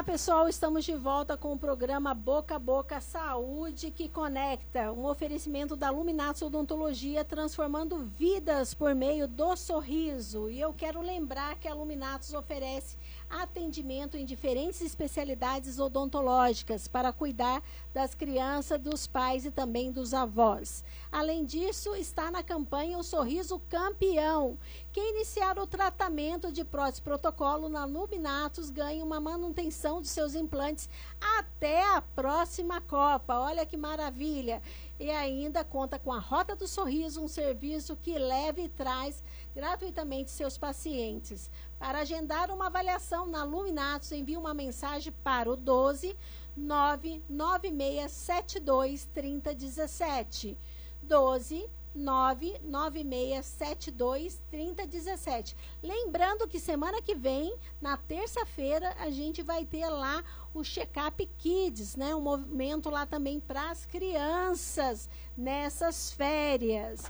pessoal, estamos de volta com o programa Boca a Boca Saúde que Conecta, um oferecimento da Luminatos Odontologia, transformando vidas por meio do sorriso. E eu quero lembrar que a Luminatos oferece atendimento em diferentes especialidades odontológicas para cuidar das crianças, dos pais e também dos avós. Além disso, está na campanha O Sorriso Campeão. Quem iniciar o tratamento de prótese protocolo na Luminatos ganha uma manutenção dos seus implantes até a próxima Copa. Olha que maravilha! E ainda conta com a Rota do Sorriso, um serviço que leva e traz gratuitamente seus pacientes. Para agendar uma avaliação na Luminatos, envie uma mensagem para o 12 99672 3017. 12 99672 3017. Lembrando que semana que vem, na terça-feira, a gente vai ter lá o Check-up Kids, né? Um movimento lá também para as crianças nessas férias.